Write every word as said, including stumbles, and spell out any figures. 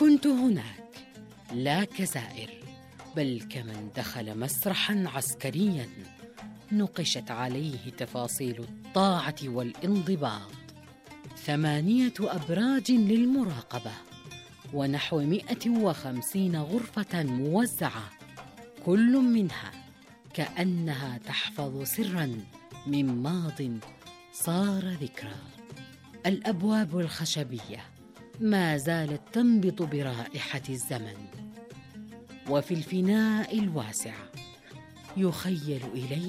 كنت هناك لا كزائر بل كمن دخل مسرحاً عسكرياً نقشت عليه تفاصيل الطاعة والانضباط. ثمانية أبراج للمراقبة ونحو مئة وخمسين غرفة موزعة، كل منها كأنها تحفظ سراً من ماضٍ صار ذكرى. الأبواب الخشبية ما زالت تنبط برائحة الزمن، وفي الفناء الواسع يخيل إلي